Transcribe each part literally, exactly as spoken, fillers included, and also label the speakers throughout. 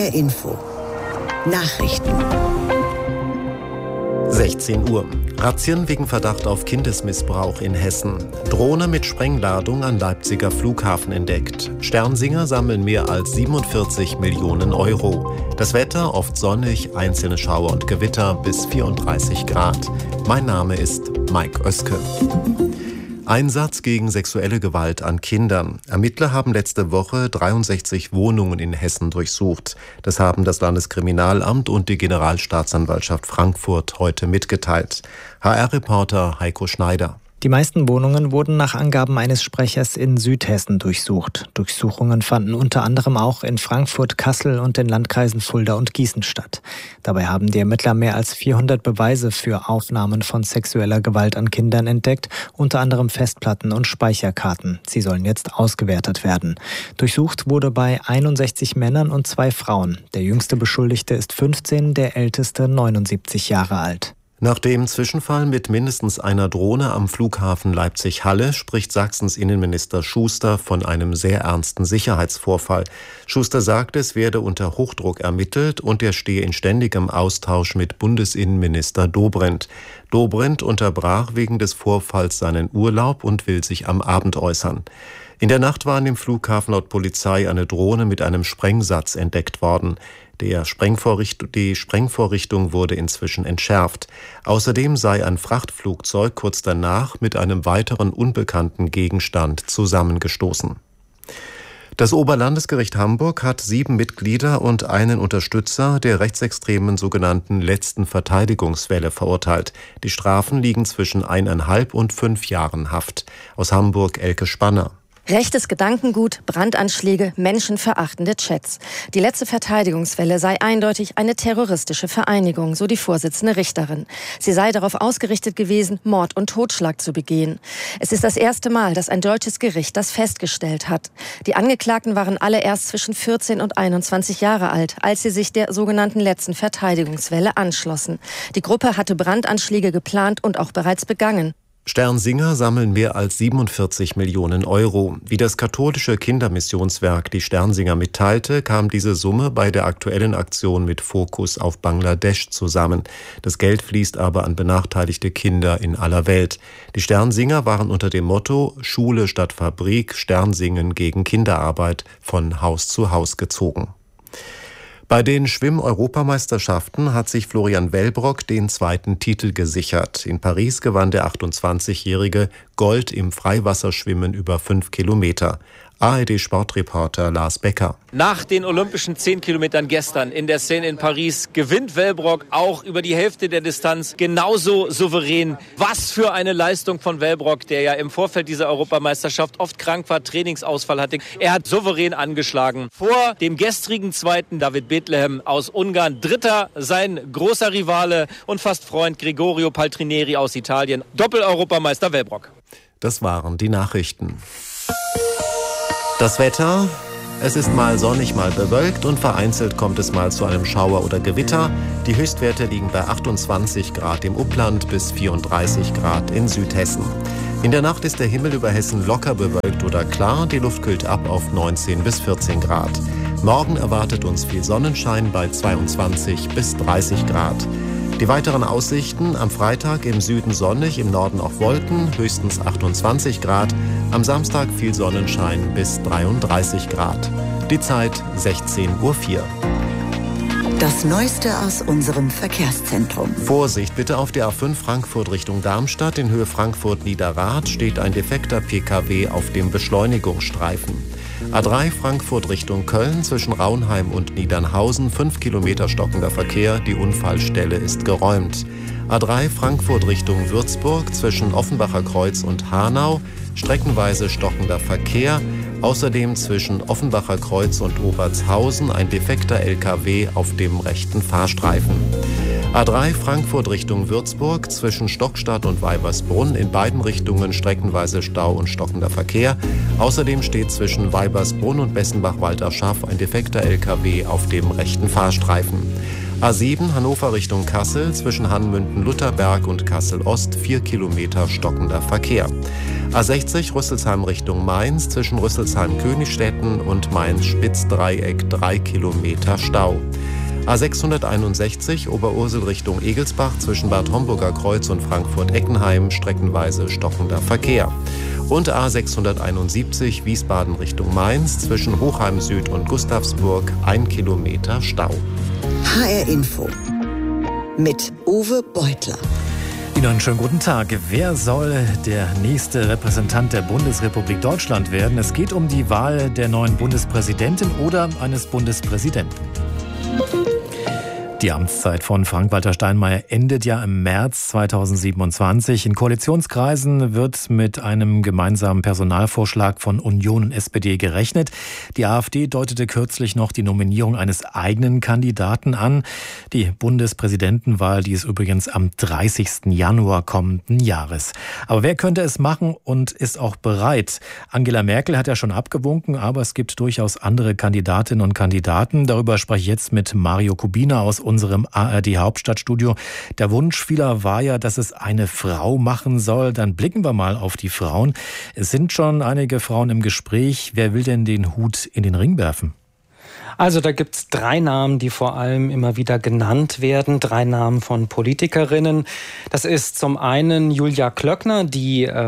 Speaker 1: H R Info. Nachrichten.
Speaker 2: sechzehn Uhr. Razzien wegen Verdacht auf Kindesmissbrauch in Hessen. Drohne mit Sprengladung an Leipziger Flughafen entdeckt. Sternsinger sammeln mehr als siebenundvierzig Millionen Euro. Das Wetter oft sonnig, einzelne Schauer und Gewitter bis vierunddreißig Grad. Mein Name ist Mike Oeske. Einsatz gegen sexuelle Gewalt an Kindern. Ermittler haben letzte Woche dreiundsechzig Wohnungen in Hessen durchsucht. Das haben das Landeskriminalamt und die Generalstaatsanwaltschaft Frankfurt heute mitgeteilt. H R-Reporter Heiko Schneider.
Speaker 3: Die meisten Wohnungen wurden nach Angaben eines Sprechers in Südhessen durchsucht. Durchsuchungen fanden unter anderem auch in Frankfurt, Kassel und den Landkreisen Fulda und Gießen statt. Dabei haben die Ermittler mehr als vierhundert Beweise für Aufnahmen von sexueller Gewalt an Kindern entdeckt, unter anderem Festplatten und Speicherkarten. Sie sollen jetzt ausgewertet werden. Durchsucht wurde bei einundsechzig Männern und zwei Frauen. Der jüngste Beschuldigte ist fünfzehn, der älteste neunundsiebzig Jahre alt.
Speaker 2: Nach dem Zwischenfall mit mindestens einer Drohne am Flughafen Leipzig-Halle spricht Sachsens Innenminister Schuster von einem sehr ernsten Sicherheitsvorfall. Schuster sagt, es werde unter Hochdruck ermittelt und er stehe in ständigem Austausch mit Bundesinnenminister Dobrindt. Dobrindt unterbrach wegen des Vorfalls seinen Urlaub und will sich am Abend äußern. In der Nacht war an dem Flughafen laut Polizei eine Drohne mit einem Sprengsatz entdeckt worden. Der Sprengvorricht- die Sprengvorrichtung wurde inzwischen entschärft. Außerdem sei ein Frachtflugzeug kurz danach mit einem weiteren unbekannten Gegenstand zusammengestoßen. Das Oberlandesgericht Hamburg hat sieben Mitglieder und einen Unterstützer der rechtsextremen sogenannten letzten Verteidigungswelle verurteilt. Die Strafen liegen zwischen eineinhalb und fünf Jahren Haft. Aus Hamburg Elke Spanner.
Speaker 4: Rechtes Gedankengut, Brandanschläge, menschenverachtende Chats. Die letzte Verteidigungswelle sei eindeutig eine terroristische Vereinigung, so die Vorsitzende Richterin. Sie sei darauf ausgerichtet gewesen, Mord und Totschlag zu begehen. Es ist das erste Mal, dass ein deutsches Gericht das festgestellt hat. Die Angeklagten waren alle erst zwischen vierzehn und einundzwanzig Jahre alt, als sie sich der sogenannten letzten Verteidigungswelle anschlossen. Die Gruppe hatte Brandanschläge geplant und auch bereits begangen.
Speaker 2: Sternsinger sammeln mehr als siebenundvierzig Millionen Euro. Wie das katholische Kindermissionswerk die Sternsinger mitteilte, kam diese Summe bei der aktuellen Aktion mit Fokus auf Bangladesch zusammen. Das Geld fließt aber an benachteiligte Kinder in aller Welt. Die Sternsinger waren unter dem Motto Schule statt Fabrik, Sternsingen gegen Kinderarbeit von Haus zu Haus gezogen. Bei den Schwimm-Europameisterschaften hat sich Florian Wellbrock den zweiten Titel gesichert. In Paris gewann der achtundzwanzigjährige Gold im Freiwasserschwimmen über fünf Kilometer. A R D-Sportreporter Lars Becker.
Speaker 5: Nach den olympischen zehn Kilometern gestern in der Seine in Paris gewinnt Wellbrock auch über die Hälfte der Distanz genauso souverän. Was für eine Leistung von Wellbrock, der ja im Vorfeld dieser Europameisterschaft oft krank war, Trainingsausfall hatte. Er hat souverän angeschlagen. Vor dem gestrigen Zweiten David Bethlehem aus Ungarn. Dritter sein großer Rivale und fast Freund Gregorio Paltrinieri aus Italien. Doppel-Europameister Wellbrock.
Speaker 2: Das waren die Nachrichten. Das Wetter, es ist mal sonnig, mal bewölkt und vereinzelt kommt es mal zu einem Schauer oder Gewitter. Die Höchstwerte liegen bei achtundzwanzig Grad im Upland bis vierunddreißig Grad in Südhessen. In der Nacht ist der Himmel über Hessen locker bewölkt oder klar, die Luft kühlt ab auf neunzehn bis vierzehn Grad. Morgen erwartet uns viel Sonnenschein bei zweiundzwanzig bis dreißig Grad. Die weiteren Aussichten: am Freitag im Süden sonnig, im Norden auch Wolken, höchstens achtundzwanzig Grad. Am Samstag viel Sonnenschein bis dreiunddreißig Grad. Die Zeit sechzehn Uhr vier.
Speaker 1: Das Neueste aus unserem Verkehrszentrum.
Speaker 2: Vorsicht bitte auf der A fünf Frankfurt Richtung Darmstadt. In Höhe Frankfurt-Niederrad steht ein defekter P K W auf dem Beschleunigungsstreifen. A drei Frankfurt Richtung Köln zwischen Raunheim und Niedernhausen, fünf Kilometer stockender Verkehr, die Unfallstelle ist geräumt. A drei Frankfurt Richtung Würzburg zwischen Offenbacher Kreuz und Hanau, streckenweise stockender Verkehr. Außerdem zwischen Offenbacher Kreuz und Obertshausen ein defekter L K W auf dem rechten Fahrstreifen. A drei Frankfurt Richtung Würzburg zwischen Stockstadt und Weibersbrunn in beiden Richtungen streckenweise Stau und stockender Verkehr. Außerdem steht zwischen Weibersbrunn und Bessenbach-Walterschaff ein defekter L K W auf dem rechten Fahrstreifen. A sieben Hannover Richtung Kassel zwischen Hanmünden-Lutherberg und Kassel-Ost vier Kilometer stockender Verkehr. A sechzig Rüsselsheim Richtung Mainz, zwischen Rüsselsheim-Königstetten und Mainz-Spitzdreieck drei Kilometer Stau. A sechshunderteinundsechzig Oberursel Richtung Egelsbach, zwischen Bad Homburger Kreuz und Frankfurt-Eckenheim streckenweise stockender Verkehr. Und A sechshunderteinundsiebzig Wiesbaden Richtung Mainz, zwischen Hochheim Süd und Gustavsburg ein Kilometer Stau.
Speaker 1: H R Info mit Uwe Beutler.
Speaker 6: Ihnen einen schönen guten Tag. Wer soll der nächste Repräsentant der Bundesrepublik Deutschland werden? Es geht um die Wahl der neuen Bundespräsidentin oder eines Bundespräsidenten. Die Amtszeit von Frank-Walter Steinmeier endet ja im März zweitausendsiebenundzwanzig. In Koalitionskreisen wird mit einem gemeinsamen Personalvorschlag von Union und S P D gerechnet. Die AfD deutete kürzlich noch die Nominierung eines eigenen Kandidaten an. Die Bundespräsidentenwahl, die ist übrigens am dreißigsten Januar kommenden Jahres. Aber wer könnte es machen und ist auch bereit? Angela Merkel hat ja schon abgewunken, aber es gibt durchaus andere Kandidatinnen und Kandidaten. Darüber spreche ich jetzt mit Mario Kubina aus unserem A R D-Hauptstadtstudio. Der Wunsch vieler war ja, dass es eine Frau machen soll. Dann blicken wir mal auf die Frauen. Es sind schon einige Frauen im Gespräch. Wer will denn den Hut in den Ring werfen?
Speaker 7: Also da gibt es drei Namen, die vor allem immer wieder genannt werden. Drei Namen von Politikerinnen. Das ist zum einen Julia Klöckner, die äh,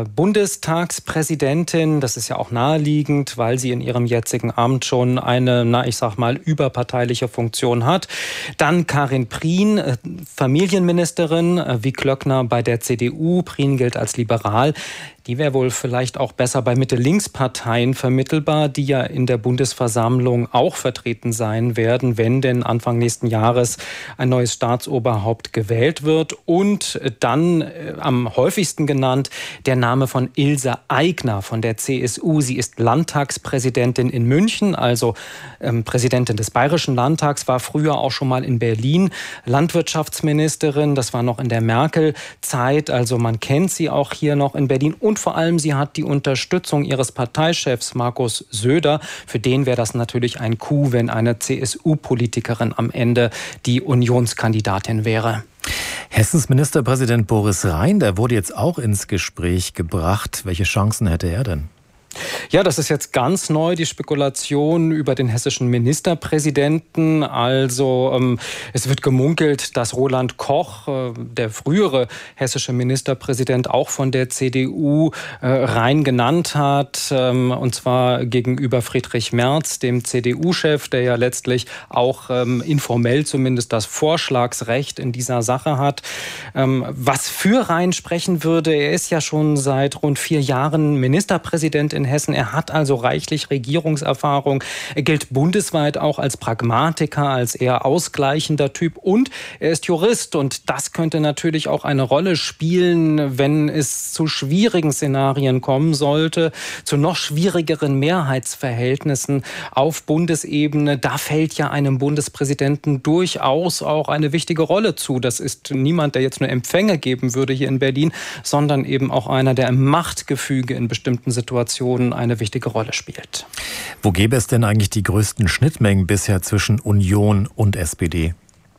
Speaker 7: Bundestagspräsidentin. Das ist ja auch naheliegend, weil sie in ihrem jetzigen Amt schon eine, na ich sag mal, überparteiliche Funktion hat. Dann Karin Prien, äh, Familienministerin, äh, wie Klöckner bei der C D U. Prien gilt als liberal. Die wäre wohl vielleicht auch besser bei Mitte-Links-Parteien vermittelbar, die ja in der Bundesversammlung auch vertreten sein werden, wenn denn Anfang nächsten Jahres ein neues Staatsoberhaupt gewählt wird. Und dann äh, am häufigsten genannt der Name von Ilse Aigner von der C S U. Sie ist Landtagspräsidentin in München, also ähm, Präsidentin des Bayerischen Landtags, war früher auch schon mal in Berlin Landwirtschaftsministerin. Das war noch in der Merkel-Zeit, also man kennt sie auch hier noch in Berlin. Und vor allem, sie hat die Unterstützung ihres Parteichefs Markus Söder. Für den wäre das natürlich ein Coup, wenn eine C S U-Politikerin am Ende die Unionskandidatin wäre.
Speaker 6: Hessens Ministerpräsident Boris Rhein, der wurde jetzt auch ins Gespräch gebracht. Welche Chancen hätte er denn?
Speaker 7: Ja, das ist jetzt ganz neu, die Spekulation über den hessischen Ministerpräsidenten. Also ähm, es wird gemunkelt, dass Roland Koch, äh, der frühere hessische Ministerpräsident, auch von der C D U äh, Rhein genannt hat. Ähm, und zwar gegenüber Friedrich Merz, dem C D U-Chef, der ja letztlich auch ähm, informell zumindest das Vorschlagsrecht in dieser Sache hat. Ähm, was für Rhein sprechen würde, er ist ja schon seit rund vier Jahren Ministerpräsident in Hessen. Er hat also reichlich Regierungserfahrung. Er gilt bundesweit auch als Pragmatiker, als eher ausgleichender Typ und er ist Jurist und das könnte natürlich auch eine Rolle spielen, wenn es zu schwierigen Szenarien kommen sollte, zu noch schwierigeren Mehrheitsverhältnissen auf Bundesebene. Da fällt ja einem Bundespräsidenten durchaus auch eine wichtige Rolle zu. Das ist niemand, der jetzt nur Empfänge geben würde hier in Berlin, sondern eben auch einer, der im Machtgefüge in bestimmten Situationen eine wichtige Rolle spielt.
Speaker 6: Wo gäbe es denn eigentlich die größten Schnittmengen bisher zwischen Union und S P D?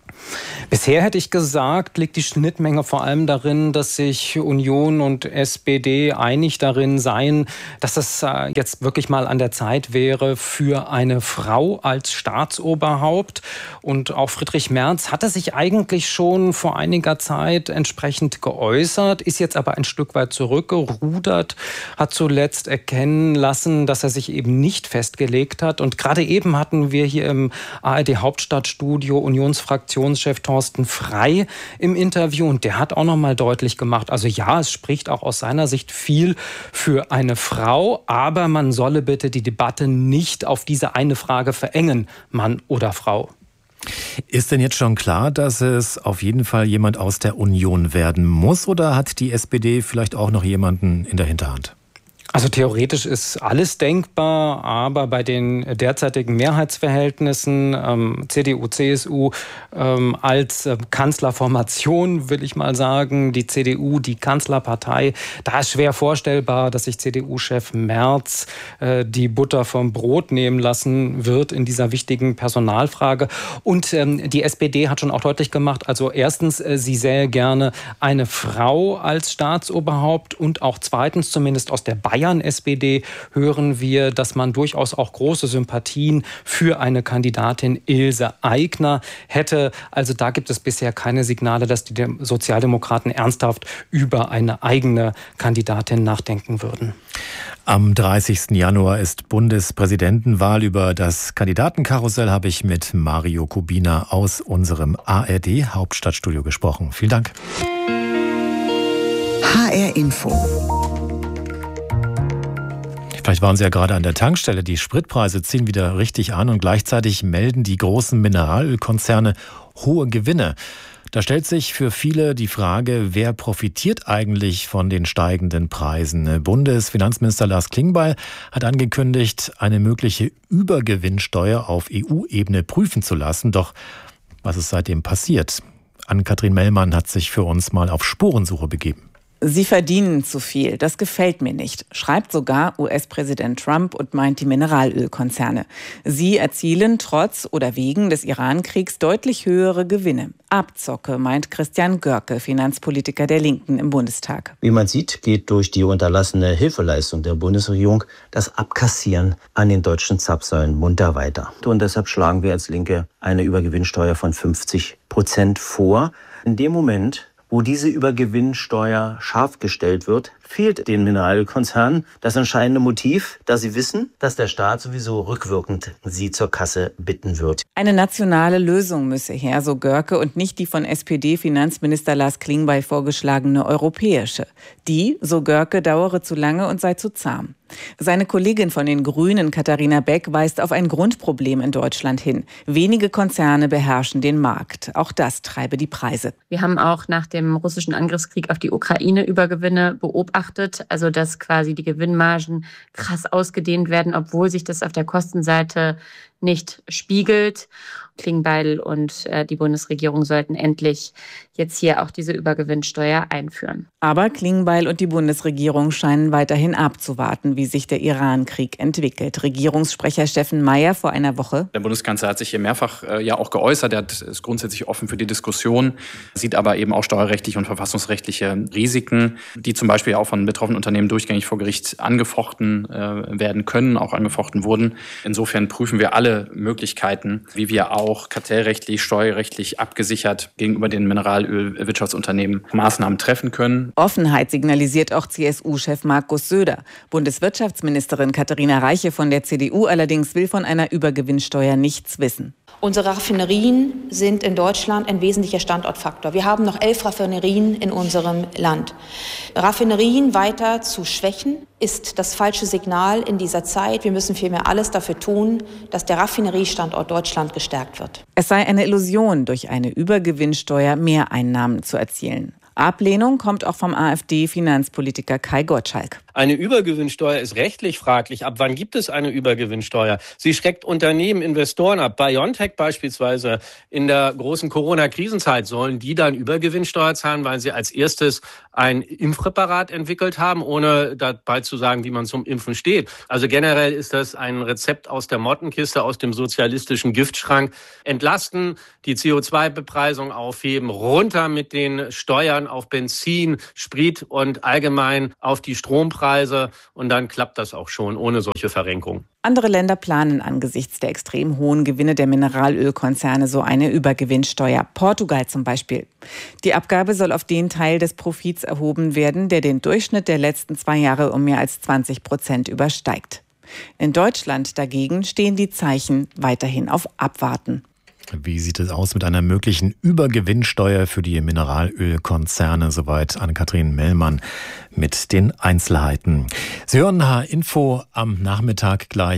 Speaker 7: Bisher hätte ich gesagt, liegt die Schnittmenge vor allem darin, dass sich Union und S P D einig darin seien, dass es jetzt wirklich mal an der Zeit wäre für eine Frau als Staatsoberhaupt. Und auch Friedrich Merz hatte sich eigentlich schon vor einiger Zeit entsprechend geäußert, ist jetzt aber ein Stück weit zurückgerudert, hat zuletzt erkennen lassen, dass er sich eben nicht festgelegt hat. Und gerade eben hatten wir hier im A R D-Hauptstadtstudio Unionsfraktionschef Thorsten Frey im Interview und der hat auch noch mal deutlich gemacht, also ja, es spricht auch aus seiner Sicht viel für eine Frau, aber man solle bitte die Debatte nicht auf diese eine Frage verengen, Mann oder Frau.
Speaker 6: Ist denn jetzt schon klar, dass es auf jeden Fall jemand aus der Union werden muss oder hat die S P D vielleicht auch noch jemanden in der Hinterhand?
Speaker 7: Also theoretisch ist alles denkbar, aber bei den derzeitigen Mehrheitsverhältnissen ähm, C D U, C S U ähm, als äh, Kanzlerformation, will ich mal sagen, die C D U, die Kanzlerpartei, da ist schwer vorstellbar, dass sich C D U-Chef Merz äh, die Butter vom Brot nehmen lassen wird in dieser wichtigen Personalfrage. Und ähm, die S P D hat schon auch deutlich gemacht, also erstens, äh, sie sähe gerne eine Frau als Staatsoberhaupt und auch zweitens, zumindest aus der Bayern-S P D, hören wir, dass man durchaus auch große Sympathien für eine Kandidatin Ilse Aigner hätte. Also da gibt es bisher keine Signale, dass die Sozialdemokraten ernsthaft über eine eigene Kandidatin nachdenken würden.
Speaker 6: Am dreißigsten Januar ist Bundespräsidentenwahl. Über das Kandidatenkarussell habe ich mit Mario Kubina aus unserem A R D-Hauptstadtstudio gesprochen. Vielen Dank.
Speaker 1: H R Info.
Speaker 6: Vielleicht waren Sie ja gerade an der Tankstelle. Die Spritpreise ziehen wieder richtig an und gleichzeitig melden die großen Mineralölkonzerne hohe Gewinne. Da stellt sich für viele die Frage, wer profitiert eigentlich von den steigenden Preisen? Bundesfinanzminister Lars Klingbeil hat angekündigt, eine mögliche Übergewinnsteuer auf E U-Ebene prüfen zu lassen. Doch was ist seitdem passiert? Ann-Kathrin Mellmann hat sich für uns mal auf Spurensuche begeben.
Speaker 8: Sie verdienen zu viel, das gefällt mir nicht, schreibt sogar U S-Präsident Trump und meint die Mineralölkonzerne. Sie erzielen trotz oder wegen des Iran-Kriegs deutlich höhere Gewinne. Abzocke, meint Christian Görke, Finanzpolitiker der Linken im Bundestag.
Speaker 9: Wie man sieht, geht durch die unterlassene Hilfeleistung der Bundesregierung das Abkassieren an den deutschen Zapfsäulen munter weiter. Und deshalb schlagen wir als Linke eine Übergewinnsteuer von fünfzig Prozent vor. In dem Moment, wo diese Übergewinnsteuer scharf gestellt wird, fehlt den Mineralölkonzernen das entscheidende Motiv, da sie wissen, dass der Staat sowieso rückwirkend sie zur Kasse bitten wird.
Speaker 8: Eine nationale Lösung müsse her, so Görke, und nicht die von S P D-Finanzminister Lars Klingbeil vorgeschlagene europäische. Die, so Görke, dauere zu lange und sei zu zahm. Seine Kollegin von den Grünen, Katharina Beck, weist auf ein Grundproblem in Deutschland hin. Wenige Konzerne beherrschen den Markt. Auch das treibe die Preise.
Speaker 10: Wir haben auch nach dem russischen Angriffskrieg auf die Ukraine Übergewinne beobachtet. Also dass quasi die Gewinnmargen krass ausgedehnt werden, obwohl sich das auf der Kostenseite nicht spiegelt. Klingbeil und äh, die Bundesregierung sollten endlich jetzt hier auch diese Übergewinnsteuer einführen.
Speaker 8: Aber Klingbeil und die Bundesregierung scheinen weiterhin abzuwarten, wie sich der Iran-Krieg entwickelt. Regierungssprecher Steffen Mayer vor einer Woche.
Speaker 11: Der Bundeskanzler hat sich hier mehrfach äh, ja auch geäußert. Er hat, ist grundsätzlich offen für die Diskussion, sieht aber eben auch steuerrechtliche und verfassungsrechtliche Risiken, die zum Beispiel auch von betroffenen Unternehmen durchgängig vor Gericht angefochten äh, werden können, auch angefochten wurden. Insofern prüfen wir alle Möglichkeiten, wie wir auch auch kartellrechtlich, steuerrechtlich abgesichert gegenüber den Mineralölwirtschaftsunternehmen Maßnahmen treffen können.
Speaker 8: Offenheit signalisiert auch C S U-Chef Markus Söder. Bundeswirtschaftsministerin Katharina Reiche von der C D U allerdings will von einer Übergewinnsteuer nichts wissen.
Speaker 12: Unsere Raffinerien sind in Deutschland ein wesentlicher Standortfaktor. Wir haben noch elf Raffinerien in unserem Land. Raffinerien weiter zu schwächen, ist das falsche Signal in dieser Zeit. Wir müssen vielmehr alles dafür tun, dass der Raffineriestandort Deutschland gestärkt wird.
Speaker 8: Es sei eine Illusion, durch eine Übergewinnsteuer Mehreinnahmen zu erzielen. Ablehnung kommt auch vom AfD-Finanzpolitiker Kai Gottschalk.
Speaker 13: Eine Übergewinnsteuer ist rechtlich fraglich. Ab wann gibt es eine Übergewinnsteuer? Sie schreckt Unternehmen, Investoren ab. BioNTech beispielsweise in der großen Corona-Krisenzeit, sollen die dann Übergewinnsteuer zahlen, weil sie als erstes ein Impfpräparat entwickelt haben, ohne dabei zu sagen, wie man zum Impfen steht. Also generell ist das ein Rezept aus der Mottenkiste, aus dem sozialistischen Giftschrank. Entlasten, die C O zwei Bepreisung aufheben, runter mit den Steuern auf Benzin, Sprit und allgemein auf die Strompreise. Und dann klappt das auch schon ohne solche Verrenkung.
Speaker 8: Andere Länder planen angesichts der extrem hohen Gewinne der Mineralölkonzerne so eine Übergewinnsteuer. Portugal zum Beispiel. Die Abgabe soll auf den Teil des Profits erhoben werden, der den Durchschnitt der letzten zwei Jahre um mehr als zwanzig Prozent übersteigt. In Deutschland dagegen stehen die Zeichen weiterhin auf Abwarten.
Speaker 6: Wie sieht es aus mit einer möglichen Übergewinnsteuer für die Mineralölkonzerne? Soweit Ann-Kathrin Mellmann mit den Einzelheiten. Sie hören H-Info am Nachmittag gleich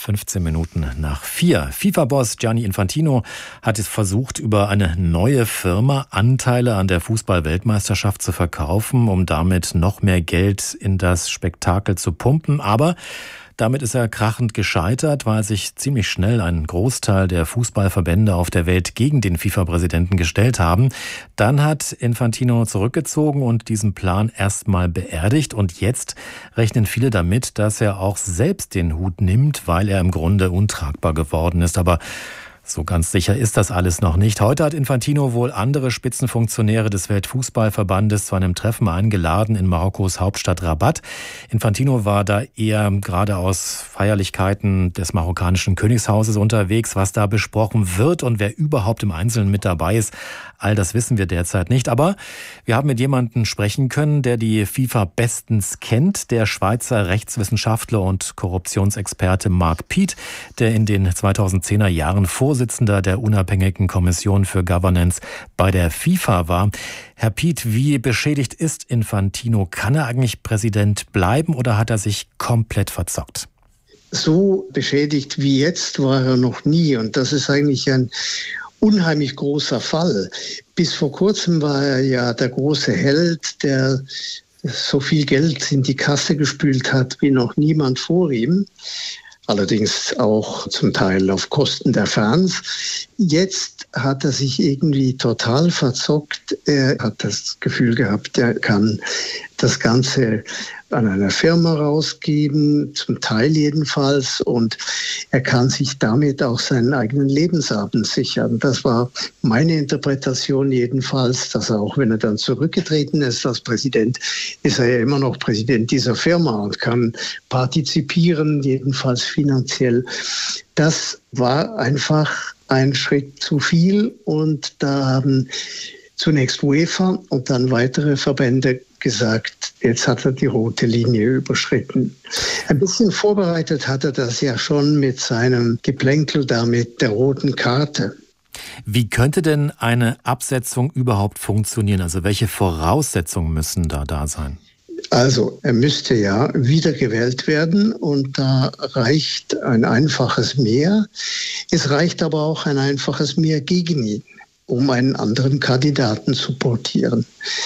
Speaker 6: fünfzehn Minuten nach vier. FIFA-Boss Gianni Infantino hat es versucht, über eine neue Firma Anteile an der Fußball-Weltmeisterschaft zu verkaufen, um damit noch mehr Geld in das Spektakel zu pumpen. Aber damit ist er krachend gescheitert, weil sich ziemlich schnell ein Großteil der Fußballverbände auf der Welt gegen den FIFA-Präsidenten gestellt haben. Dann hat Infantino zurückgezogen und diesen Plan erstmal beerdigt. Und jetzt rechnen viele damit, dass er auch selbst den Hut nimmt, weil er im Grunde untragbar geworden ist. Aber so ganz sicher ist das alles noch nicht. Heute hat Infantino wohl andere Spitzenfunktionäre des Weltfußballverbandes zu einem Treffen eingeladen in Marokkos Hauptstadt Rabat. Infantino war da eher gerade aus Feierlichkeiten des marokkanischen Königshauses unterwegs. Was da besprochen wird und wer überhaupt im Einzelnen mit dabei ist, all das wissen wir derzeit nicht. Aber wir haben mit jemandem sprechen können, der die FIFA bestens kennt, der Schweizer Rechtswissenschaftler und Korruptionsexperte Mark Piet, der in den zweitausendzehner Jahren Vorsitzender der unabhängigen Kommission für Governance bei der FIFA war. Herr Piet, wie beschädigt ist Infantino? Kann er eigentlich Präsident bleiben oder hat er sich komplett verzockt?
Speaker 14: So beschädigt wie jetzt war er noch nie, und das ist eigentlich ein unheimlich großer Fall. Bis vor kurzem war er ja der große Held, der so viel Geld in die Kasse gespült hat wie noch niemand vor ihm. Allerdings auch zum Teil auf Kosten der Fans. Jetzt hat er sich irgendwie total verzockt. Er hat das Gefühl gehabt, er kann das Ganze an einer Firma rausgeben, zum Teil jedenfalls, und er kann sich damit auch seinen eigenen Lebensabend sichern. Das war meine Interpretation jedenfalls, dass er, auch wenn er dann zurückgetreten ist als Präsident, ist er ja immer noch Präsident dieser Firma und kann partizipieren, jedenfalls finanziell. Das war einfach ein Schritt zu viel, und da haben zunächst UEFA und dann weitere Verbände gesagt, jetzt hat er die rote Linie überschritten. Ein bisschen vorbereitet hat er das ja schon mit seinem Geplänkel da mit der roten Karte.
Speaker 6: Wie könnte denn eine Absetzung überhaupt funktionieren? Also welche Voraussetzungen müssen da da sein?
Speaker 14: Also er müsste ja wiedergewählt werden, und da reicht ein einfaches Mehr. Es reicht aber auch ein einfaches Mehr gegen ihn, um einen anderen Kandidaten zu portieren.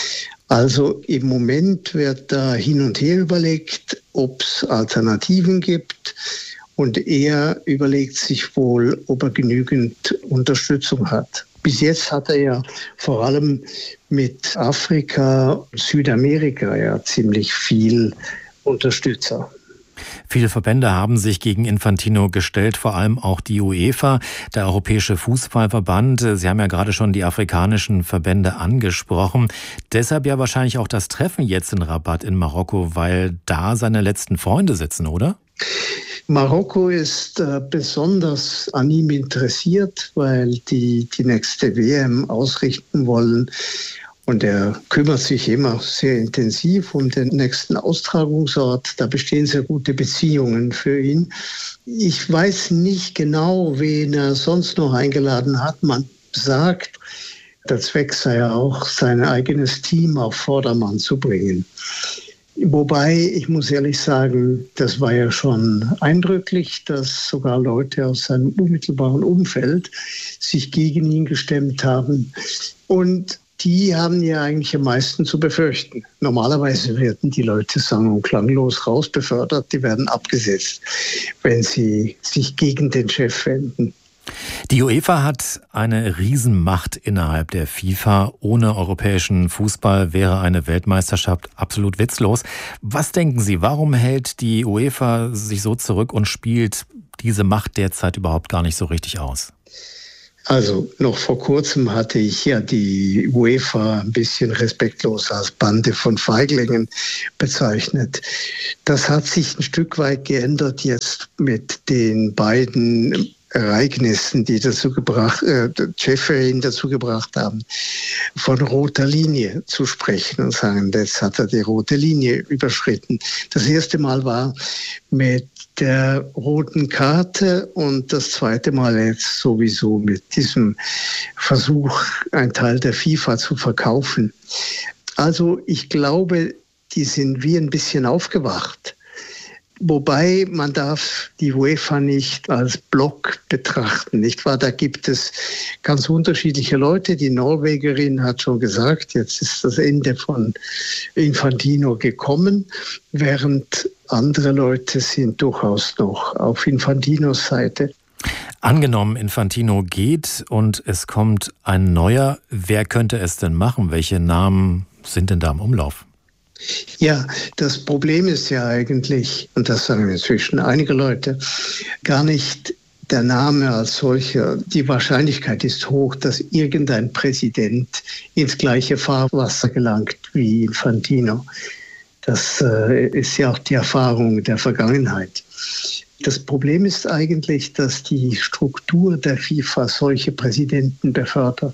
Speaker 14: Also im Moment wird da hin und her überlegt, ob es Alternativen gibt, und er überlegt sich wohl, ob er genügend Unterstützung hat. Bis jetzt hat er ja vor allem mit Afrika, Südamerika ja ziemlich viel Unterstützer.
Speaker 6: Viele Verbände haben sich gegen Infantino gestellt, vor allem auch die UEFA, der Europäische Fußballverband. Sie haben ja gerade schon die afrikanischen Verbände angesprochen. Deshalb ja wahrscheinlich auch das Treffen jetzt in Rabat in Marokko, weil da seine letzten Freunde sitzen, oder?
Speaker 14: Marokko ist äh, besonders an ihm interessiert, weil die die nächste W M ausrichten wollen. Und er kümmert sich immer sehr intensiv um den nächsten Austragungsort. Da bestehen sehr gute Beziehungen für ihn. Ich weiß nicht genau, wen er sonst noch eingeladen hat. Man sagt, der Zweck sei ja auch, sein eigenes Team auf Vordermann zu bringen. Wobei, ich muss ehrlich sagen, das war ja schon eindrücklich, dass sogar Leute aus seinem unmittelbaren Umfeld sich gegen ihn gestemmt haben. Und die haben ja eigentlich am meisten zu befürchten. Normalerweise werden die Leute sang- und klanglos rausbefördert, die werden abgesetzt, wenn sie sich gegen den Chef wenden.
Speaker 6: Die UEFA hat eine Riesenmacht innerhalb der FIFA. Ohne europäischen Fußball wäre eine Weltmeisterschaft absolut witzlos. Was denken Sie, warum hält die UEFA sich so zurück und spielt diese Macht derzeit überhaupt gar nicht so richtig aus?
Speaker 14: Also noch vor kurzem hatte ich ja die UEFA ein bisschen respektlos als Bande von Feiglingen bezeichnet. Das hat sich ein Stück weit geändert jetzt mit den beiden Ereignissen, die dazu gebracht, äh, Schäferin dazu gebracht haben, von roter Linie zu sprechen und sagen, jetzt hat er die rote Linie überschritten. Das erste Mal war mit der roten Karte und das zweite Mal jetzt sowieso mit diesem Versuch, einen Teil der FIFA zu verkaufen. Also ich glaube, die sind wie ein bisschen aufgewacht. Wobei man darf die UEFA nicht als Block betrachten, nicht wahr? Da gibt es ganz unterschiedliche Leute. Die Norwegerin hat schon gesagt, jetzt ist das Ende von Infantino gekommen, während andere Leute sind durchaus noch auf Infantinos Seite.
Speaker 6: Angenommen, Infantino geht und es kommt ein neuer, wer könnte es denn machen? Welche Namen sind denn da im Umlauf?
Speaker 14: Ja, das Problem ist ja eigentlich, und das sagen inzwischen einige Leute, gar nicht der Name als solcher. Die Wahrscheinlichkeit ist hoch, dass irgendein Präsident ins gleiche Fahrwasser gelangt wie Infantino. Das äh, ist ja auch die Erfahrung der Vergangenheit. Das Problem ist eigentlich, dass die Struktur der FIFA solche Präsidenten befördert.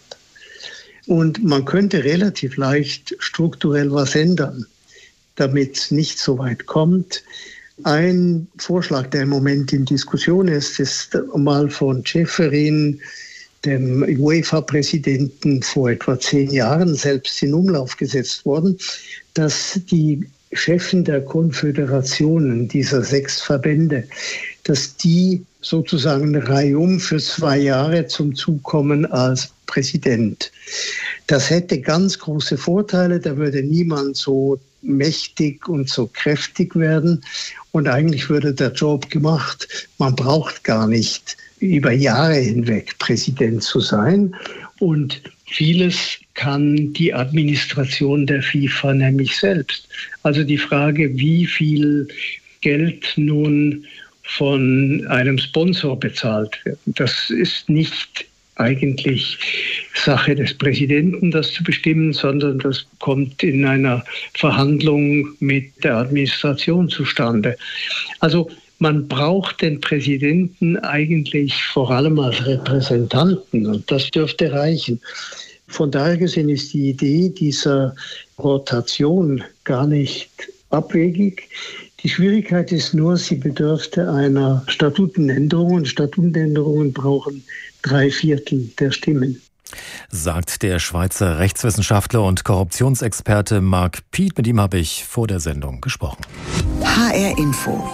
Speaker 14: Und man könnte relativ leicht strukturell was ändern, damit es nicht so weit kommt. Ein Vorschlag, der im Moment in Diskussion ist, ist mal von Ceferin, dem UEFA-Präsidenten, vor etwa zehn Jahren selbst in Umlauf gesetzt worden, dass die Chefen der Konföderationen dieser sechs Verbände, dass die sozusagen reihum für zwei Jahre zum Zug kommen als Präsident. Das hätte ganz große Vorteile, da würde niemand so mächtig und so kräftig werden und eigentlich würde der Job gemacht. Man braucht gar nicht über Jahre hinweg Präsident zu sein und vieles kann die Administration der FIFA nämlich selbst. Also die Frage, wie viel Geld nun von einem Sponsor bezahlt wird, das ist nicht eigentlich Sache des Präsidenten, das zu bestimmen, sondern das kommt in einer Verhandlung mit der Administration zustande. Also man braucht den Präsidenten eigentlich vor allem als Repräsentanten und das dürfte reichen. Von daher gesehen ist die Idee dieser Rotation gar nicht abwegig. Die Schwierigkeit ist nur, sie bedürfte einer Statutenänderung und Statutenänderungen brauchen drei Viertel der Stimmen.
Speaker 6: Sagt der Schweizer Rechtswissenschaftler und Korruptionsexperte Marc Piet. Mit ihm habe ich vor der Sendung gesprochen.
Speaker 1: H R Info.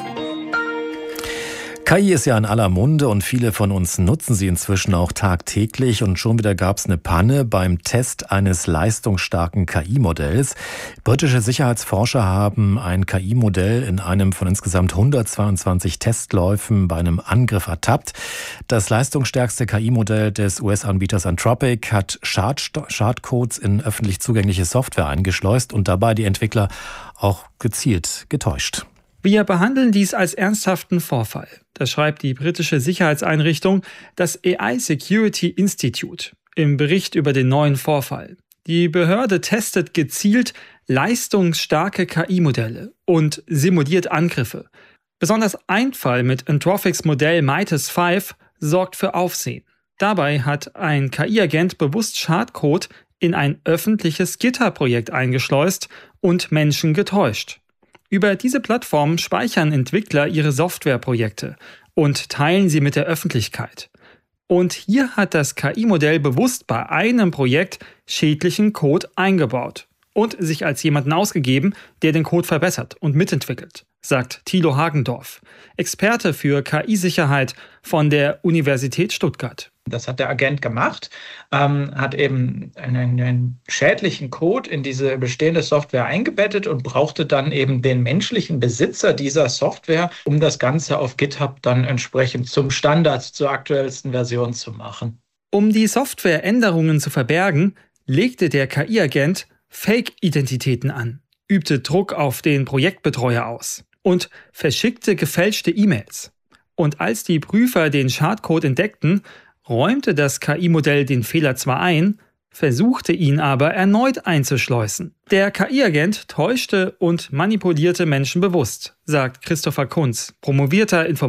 Speaker 6: K I ist ja in aller Munde und viele von uns nutzen sie inzwischen auch tagtäglich. Und schon wieder gab es eine Panne beim Test eines leistungsstarken K I-Modells. Britische Sicherheitsforscher haben ein K I-Modell in einem von insgesamt hundertzweiundzwanzig Testläufen bei einem Angriff ertappt. Das leistungsstärkste K I-Modell des U S-Anbieters Anthropic hat Schadcodes in öffentlich zugängliche Software eingeschleust und dabei die Entwickler auch gezielt getäuscht.
Speaker 15: Wir behandeln dies als ernsthaften Vorfall. Das schreibt die britische Sicherheitseinrichtung, das A I Security Institute, im Bericht über den neuen Vorfall. Die Behörde testet gezielt leistungsstarke K I-Modelle und simuliert Angriffe. Besonders ein Fall mit Anthropics Modell Midas fünf sorgt für Aufsehen. Dabei hat ein K I-Agent bewusst Schadcode in ein öffentliches GitHub-Projekt eingeschleust und Menschen getäuscht. Über diese Plattform speichern Entwickler ihre Softwareprojekte und teilen sie mit der Öffentlichkeit. Und hier hat das K I-Modell bewusst bei einem Projekt schädlichen Code eingebaut und sich als jemanden ausgegeben, der den Code verbessert und mitentwickelt, sagt Thilo Hagendorf, Experte für K I-Sicherheit von der Universität Stuttgart.
Speaker 16: Das hat der Agent gemacht, ähm, hat eben einen, einen schädlichen Code in diese bestehende Software eingebettet und brauchte dann eben den menschlichen Besitzer dieser Software, um das Ganze auf GitHub dann entsprechend zum Standard, zur aktuellsten Version zu machen.
Speaker 15: Um die Softwareänderungen zu verbergen, legte der K I-Agent Fake-Identitäten an, übte Druck auf den Projektbetreuer aus und verschickte gefälschte E-Mails. Und als die Prüfer den Schadcode entdeckten, räumte das K I-Modell den Fehler zwar ein, versuchte ihn aber erneut einzuschleusen. Der K I-Agent täuschte und manipulierte Menschen bewusst, sagt Christopher Kunz, promovierter Informatiker